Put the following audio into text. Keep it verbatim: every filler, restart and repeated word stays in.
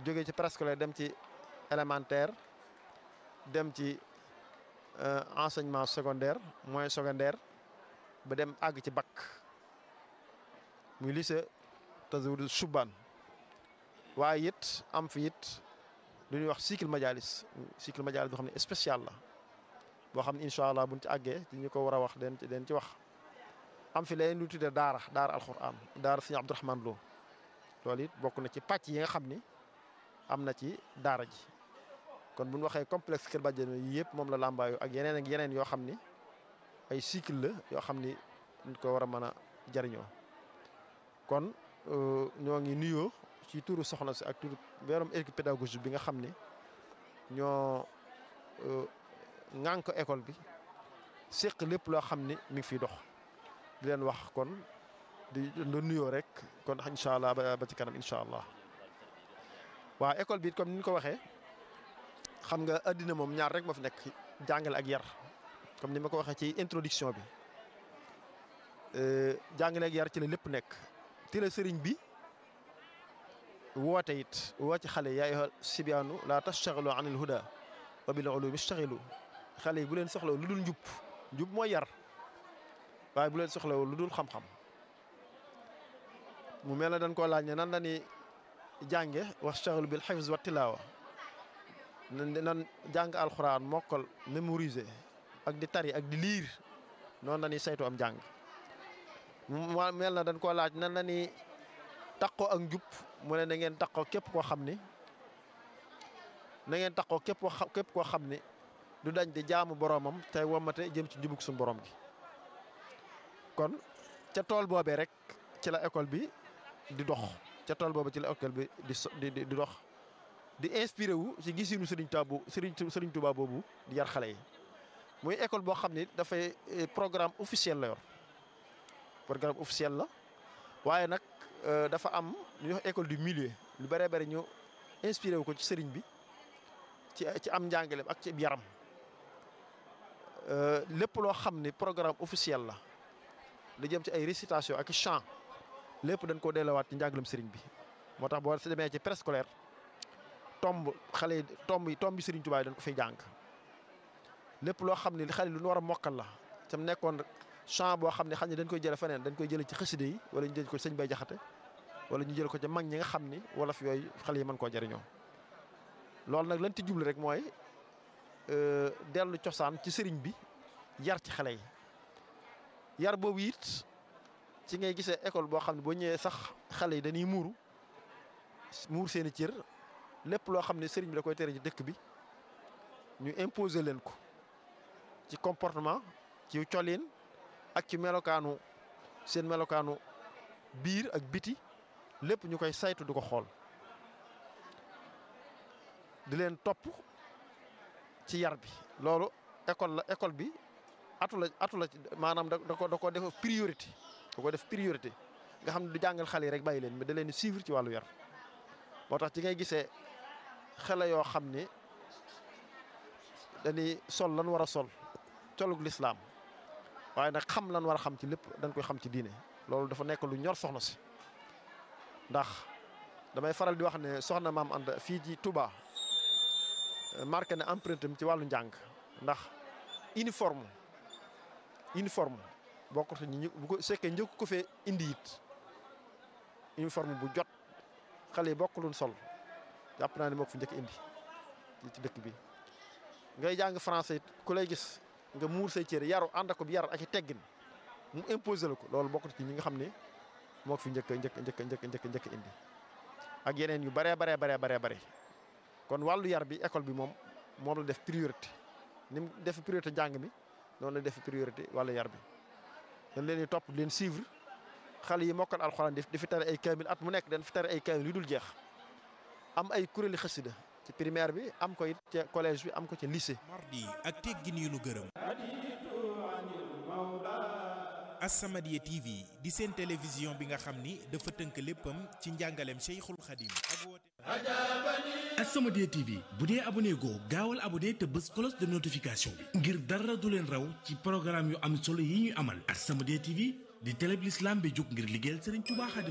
jógee ci préscolaire dem ci élémentaire dem ci enseignement secondaire moyen secondaire ba dem àgg ci bac muy lycée Tazawudu Shubaan waaye it am fi it lu ñuy wax cycle majalis cycle majalis boo xam ne spécial la boo xam ne incha allah buñ ci àggee ci ñu ko war a wax den ci den ci wax am fi leen lu tuddee daara daara alquran daara Sëriñ Abdourahmane Lo loolu it bokk na ci pàcc yi nga xam ni am na ci daara ji kon bu ñu waxee complexe Kër Badiane yi yëpp moom la làmbaayoo ak yeneen ak yeneen yoo xam ni ay cycle la yoo xam ni ñu ko war a mën a jariñoo kon ñoo ngi nuyoo ci turu soxna si ak turu weerum équipe pédagogique bi nga xam ni ñoo ŋànk école bi séq lépp loo xam ni mi ngi fiy dox di leen wax kon di di nuyoo rek kon incha allah ba ci kanam incha allah waa école bi comme ni ñu ko waxee xam nga addina moom ñaar rek moo fi nekk jàngale ak yar comme ni ma ko waxee ci introduction bi jàngale ak yar ci la lépp nekk ci la sëriñ bi woote it woo ci xale yaa ayyuha sibyaanu laa tashtaxilu anil huda wa bil ulumi ishtaxilu xale yi bu leen soxla lu dul njub njub mooy yar waaye bu leen soxla lu dul xam-xam mu mel na dañ koo laaj ne nan la ni jànge washtaxilu bil hifz wa tilaawa nan jàng alxuraan mokkal mémoriser ak di tari ak di liir noonu la ni saytu am jàng mu mel na dañ koo laaj nan la ni taqoo ak njub mu ne na ngeen taqoo képp koo xam ni na ngeen taqoo képp koo xam képp koo xam ni du dañ di jaamu boromam tey womate jëm ci njubug suñu borom gi kon ca tool boobee rek ci la école bi di dox ca tool boobu ci la école bi di di di dox di inspiré wu ci gisinu Serigne Touba Serigne Serigne Touba boobu di yar xale yi muy école boo xam ni dafay programme officiel la yor programme officiel la waaye nag dafa am lu ñuy wax école du milieu lu bëree bëri ñu inspiré wu ko ci Serigne bi ci ci am njàngaleem ak ci yaram lépp loo xam ni programme officiel la lu jëm ci ay récitation ak chant lépp dañ koo delluwaat ci njàngaleem Serigne bi moo tax boo demee ci préscolaire tomb xale yi tomb yi tomb yi Serigne Touba dañ ko fay jàng lépp loo xam ne xale lu ñu war a mokkal la tam nekkoon chant boo xam ne xam ne dañ koy jële feneen dañ koy jële ci xaside yi wala ñu jël ko sëñ Bay Jaxate wala ñu jël ko ci mag ñi nga xam ni wolof yooyu xale yi mën koo jëriñoo loolu nag lan ci jublu rek mooy dellu cosaan ci sëriñ bi yar ci xale yi yar boobu it ci ngay gisee école boo xam ne boo ñëwee sax xale yi dañuy muuru muur seeni cër lépp loo xam ne sëriñ bi da koy tere ci dëkk bi ñu imposer leen ko ci comportement ci colin ak ci melokaanu seen melokaanu biir ak biti lépp ñu koy saytu du ko xool di leen topp ci yar bi loolu école la école bi atu la atu la maanaam da ko da ko def priorité da ko def priorité nga xam ne du jàngal xale yi rek bàyyi leen mais da leen di suivre ci wàllu yar moo tax ci ngay gisee xale yoo xam ne dañuy sol lan war a sol colug lislaam waaye nag xam lan war a xam ci lépp dañ koy xam ci diine loolu dafa nekk lu ñor soxna si ndax damay faral di wax ne soxna maam Anta fii ci Touba marqué na empreinte am ci wàllu njàng ndax uniforme uniforme bokkut ñi bu ko sekkee njëkk ko fee indi it uniforme bu jot xale yi bokk luñ sol jàpp naa ne moo ko fi njëkk indi ci dëkk bi ngay jàng français it ku lay gis nga muur say cër yaru ànd ak bi yar ak i teggin mu imposé la ko loolu bokk ci ñi nga xam ne moo ko fi njëkk njëkk njëkk njëkk njëkk njëkk indi ak yeneen yu baree baree baree baree bare kon wàllu yar bi école bi moom moom la def priorité ni mu def priorité njàng mi noonu la def priorité wàllu yar bi dañ leen di topp leen suivre xale yi mokkal alxuraan di fi tere ay kaamil at mu nekk dañ fi tere ay kaamil yu dul jeex am ay kuréeli xasida ci primaire bi am ko it ca collège bi am ko ca lycée. mardi ak teggin yu nu gërëm. As-Samadiyya T V di seen télévision bi nga xam ni dafa tënk léppam ci njàngaleem Cheikhul Khadim ak woote. As-Samadiyya T V bu dee abonné goo gaawal abonné te bës cloche de notification bi ngir dara du leen raw ci programme yu am solo yi ñuy amal. As-Samadiyya T V di télé bi l'islam bi jóg ngir liggéeyal Serigne Touba Khadim